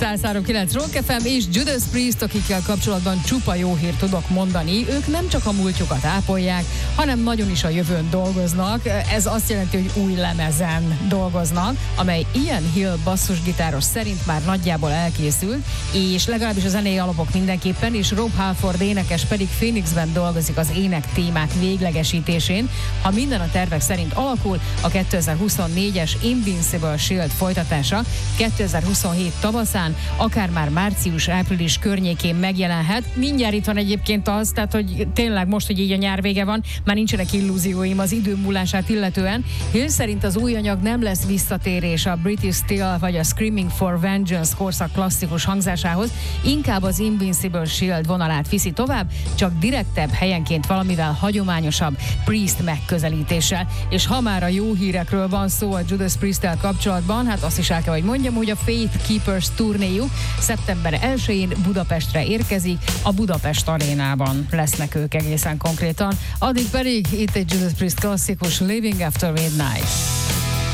103.9 Rock FM és Judas Priest, akikkel kapcsolatban csupa jó hírt tudok mondani. Ők nem csak a múltjukat ápolják, hanem nagyon is a jövőn dolgoznak. Ez azt jelenti, hogy új lemezen dolgoznak, amely Ian Hill basszusgitáros szerint már nagyjából elkészült, és legalábbis a zenei alapok mindenképpen, és Rob Halford énekes pedig Phoenixben dolgozik az ének témák véglegesítésén. Ha minden a tervek szerint alakul, a 2024-es Invincible Shield folytatása 2027 tavaszán, akár már március-április környékén megjelenhet. Mindjárt itt van egyébként az, tehát hogy tényleg most, hogy így a nyár vége van, már nincsenek illúzióim az idő múlását illetően. Hill szerint az új anyag nem lesz visszatérés a British Steel vagy a Screaming for Vengeance korszak klasszikus hangzásához, inkább az Invincible Shield vonalát viszi tovább, csak direktebb, helyenként valamivel hagyományosabb Priest megközelítéssel. És ha már a jó hírekről van szó a Judas Priest-tel kapcsolatban, hát azt is el kell, hogy mondjam, hogy a Faith Keepers turnéjuk szeptember 1-én Budapestre érkezik, a Budapest Arénában lesznek ők egészen konkrétan. Addig pedig itt egy Judas Priest klasszikus Living After Midnight.